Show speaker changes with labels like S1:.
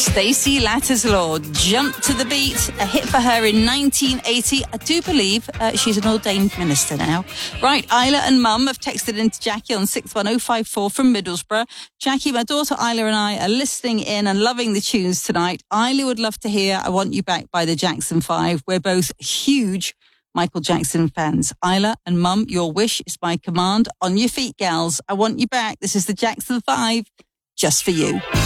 S1: Stacey Lattislaw, Jump to the Beat, a hit for her in 1980. I do believe she's an ordained minister now. Right, Isla and Mum have texted into Jackie on 61054 from Middlesbrough. Jackie, my daughter Isla and I are listening in and loving the tunes tonight. Isla would love to hear I Want You Back by the Jackson 5. We're both huge Michael Jackson fans. Isla and Mum, your wish is my command. On your feet, gals. I Want You Back. This is the Jackson 5, just for you.